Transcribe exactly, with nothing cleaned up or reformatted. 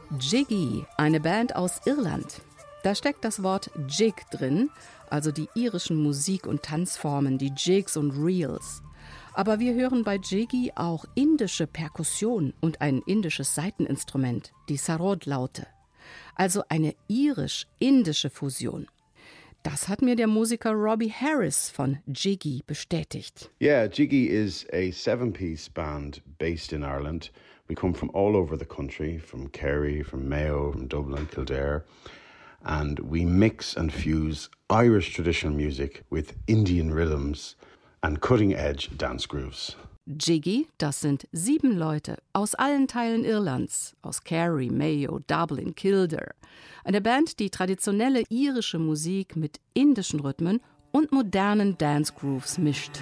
Jiggy, eine Band aus Irland. Da steckt das Wort Jig drin, also die irischen Musik- und Tanzformen, die Jigs und Reels. Aber wir hören bei Jiggy auch indische Perkussion und ein indisches Saiteninstrument, die Sarod-Laute. Also eine irisch-indische Fusion. Das hat mir der Musiker Robbie Harris von Jiggy bestätigt. Yeah, Jiggy is a seven-piece band based in Ireland. We come from all over the country, from Kerry, from Mayo, from Dublin, Kildare. And we mix and fuse Irish traditional music with Indian rhythms and cutting-edge dance grooves. Jiggy, das sind sieben Leute aus allen Teilen Irlands, aus Kerry, Mayo, Dublin, Kildare. Eine Band, die traditionelle irische Musik mit indischen Rhythmen und modernen Dance Grooves mischt.